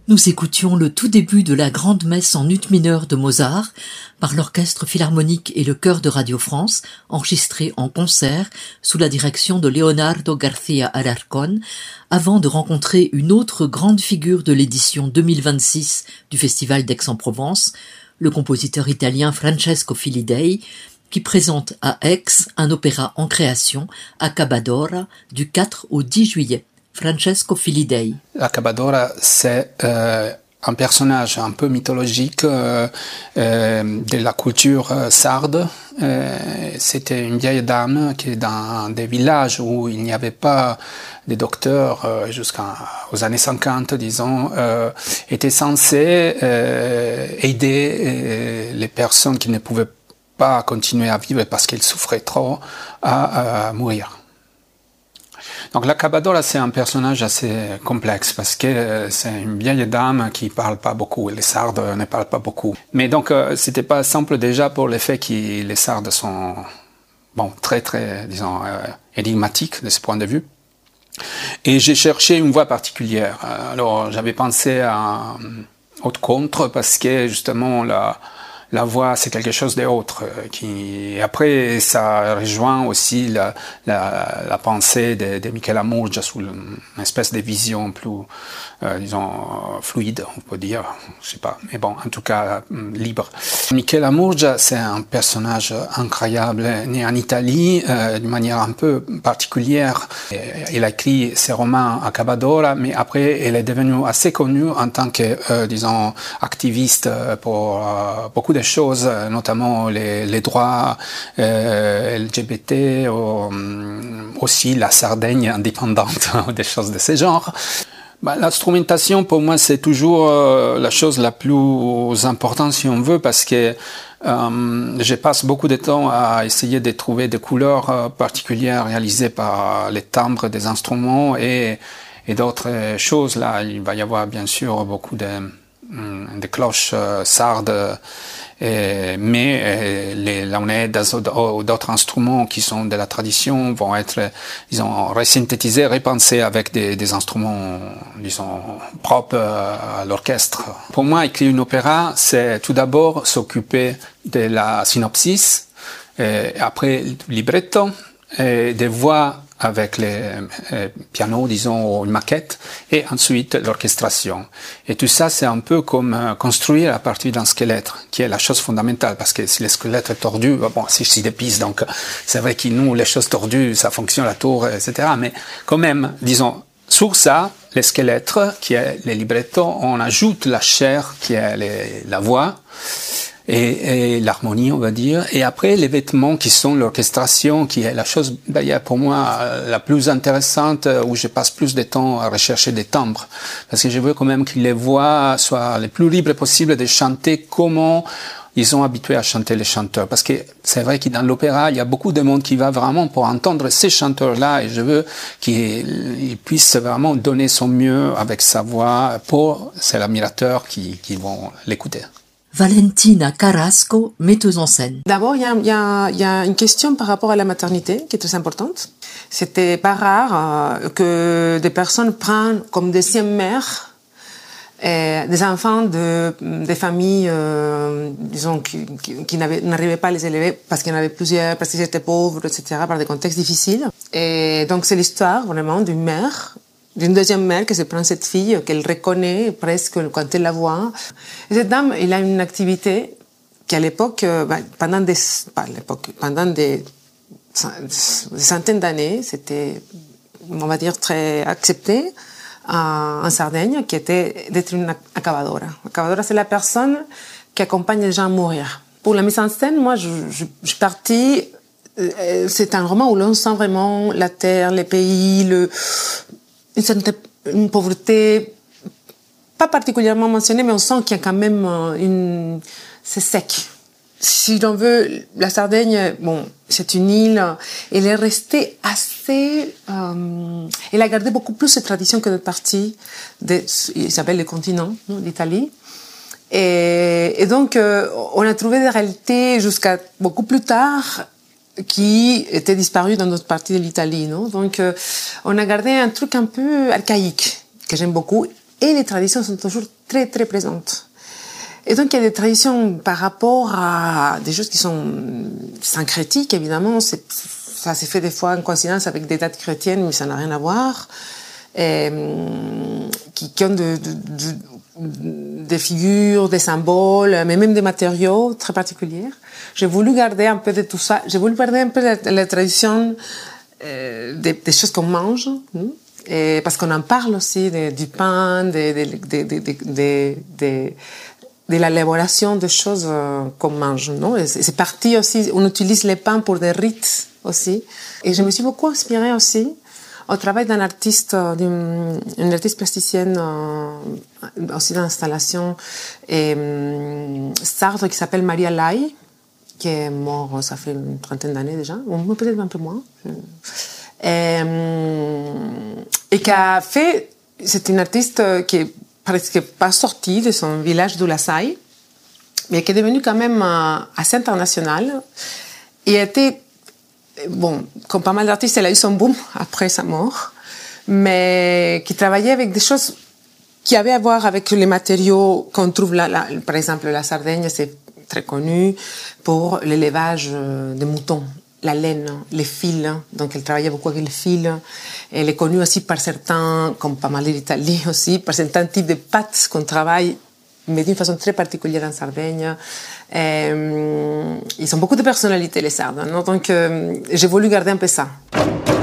Nous écoutions le tout début de la grande messe en ut mineur de Mozart par l'Orchestre Philharmonique et le Chœur de Radio France, enregistré en concert sous la direction de Leonardo García Alarcón, avant de rencontrer une autre grande figure de l'édition 2026 du Festival d'Aix-en-Provence, le compositeur italien Francesco Filidei, qui présente à Aix un opéra en création, Accabadora, du 4 au 10 juillet. Francesco Filidei. Accabadora, c'est un personnage un peu mythologique de la culture sarde. C'était une vieille dame qui, dans des villages où il n'y avait pas de docteurs jusqu'aux années 50, disons, était censée aider les personnes qui ne pouvaient pas continuer à vivre parce qu'elles souffraient trop à mourir. Donc l'Accabadora, c'est un personnage assez complexe parce que c'est une vieille dame qui parle pas beaucoup. Les Sardes ne parlent pas beaucoup. Mais donc c'était pas simple déjà pour le fait que les Sardes sont très disons énigmatiques de ce point de vue. Et j'ai cherché une voix particulière. Alors j'avais pensé à haute contre parce que justement la voix, c'est quelque chose d'autre. Après, ça rejoint aussi la pensée de Michela Murgia sous une espèce de vision plus, disons, fluide, on peut dire. Je sais pas. Mais bon, en tout cas, libre. Michela Murgia, c'est un personnage incroyable, né en Italie, d'une manière un peu particulière. Elle a écrit ses romans à Accabadora, mais après, elle est devenue assez connue en tant que, disons, activiste pour beaucoup de choses, notamment les droits LGBT, aussi la Sardaigne indépendante, des choses de ce genre. L'instrumentation, pour moi, c'est toujours la chose la plus importante, si on veut, parce que je passe beaucoup de temps à essayer de trouver des couleurs particulières réalisées par les timbres des instruments et d'autres choses. Là, il va y avoir bien sûr beaucoup de cloches sardes, mais les launeddas ou d'autres instruments qui sont de la tradition vont être, disons, resynthétisés, repensés avec des instruments, disons, propres à l'orchestre. Pour moi, écrire une opéra, c'est tout d'abord s'occuper de la synopsis, après le libretto, et des voix avec les pianos, disons, ou une maquette, et ensuite l'orchestration. Et tout ça, c'est un peu comme construire à partir d'un squelette, qui est la chose fondamentale, parce que si le squelette est tordu, c'est des pistes, donc c'est vrai que nous, les choses tordues, ça fonctionne, la tour, etc. Mais quand même, disons, sur ça, le squelette, qui est le libretto, on ajoute la chair, qui est la voix, et l'harmonie, on va dire, et après les vêtements qui sont l'orchestration, qui est la chose d'ailleurs pour moi la plus intéressante, où je passe plus de temps à rechercher des timbres, parce que je veux quand même que les voix soient les plus libres possibles de chanter comment ils sont habitués à chanter les chanteurs, parce que c'est vrai que dans l'opéra, il y a beaucoup de monde qui va vraiment pour entendre ces chanteurs-là, et je veux qu'ils puissent vraiment donner son mieux avec sa voix c'est l'admirateur qui vont l'écouter. Valentina Carrasco, metteuse en scène. D'abord, il y a une question par rapport à la maternité qui est très importante. C'était pas rare que des personnes prennent comme deuxième mère des enfants des familles, disons, qui n'arrivaient pas à les élever parce qu'il y en avait plusieurs, parce qu'ils étaient pauvres, etc., par des contextes difficiles. Et donc, c'est l'histoire vraiment d'une deuxième mère qui se prend cette fille, qu'elle reconnaît presque quand elle la voit. Et cette dame, elle a une activité qui, à l'époque, pendant des centaines d'années, c'était, on va dire, très accepté en Sardaigne, qui était d'être une accabadora. Accabadora, c'est la personne qui accompagne les gens à mourir. Pour la mise en scène, moi, je suis partie. C'est un roman où l'on sent vraiment la terre, les pays, une pauvreté pas particulièrement mentionnée, mais on sent qu'il y a quand même c'est sec. Si l'on veut, la Sardaigne, c'est une île, elle est restée assez, elle a gardé beaucoup plus ses traditions que d'autres parties il s'appelle le continent, l'Italie. Et donc, on a trouvé des réalités jusqu'à beaucoup plus tard qui étaient disparues dans d'autres parties de l'Italie, non? Donc, on a gardé un truc un peu archaïque, que j'aime beaucoup. et les traditions sont toujours très, très présentes. Et donc, il y a des traditions par rapport à des choses qui sont syncrétiques, évidemment. Ça s'est fait des fois en coïncidence avec des dates chrétiennes, mais ça n'a rien à voir. Et, qui ont des figures, des symboles, mais même des matériaux très particuliers. J'ai voulu garder un peu de tout ça. J'ai voulu garder un peu la tradition des choses qu'on mange. Et parce qu'on en parle aussi du pain, de l'élaboration des choses qu'on mange, non? Et c'est parti aussi, on utilise les pains pour des rites aussi. Et je me suis beaucoup inspirée aussi au travail d'une artiste plasticienne aussi d'installation sarde qui s'appelle Maria Lai, qui est morte, ça fait une trentaine d'années déjà, ou peut-être un peu moins. Et qui a fait, c'est une artiste qui est presque pas sortie de son village de Lasai, mais qui est devenue quand même assez internationale et a été, bon, comme pas mal d'artistes, elle a eu son boom après sa mort, mais qui travaillait avec des choses qui avaient à voir avec les matériaux qu'on trouve là. Par exemple, la Sardaigne, c'est très connu pour l'élevage de moutons. La laine, les fils, donc elle travaillait beaucoup avec les fils. Elle est connue aussi par certains, comme pas mal d'Italie aussi, par certains types de pâtes qu'on travaille, mais d'une façon très particulière en Sardaigne. Ils ont beaucoup de personnalité, les Sardes, non? Donc j'ai voulu garder un peu ça.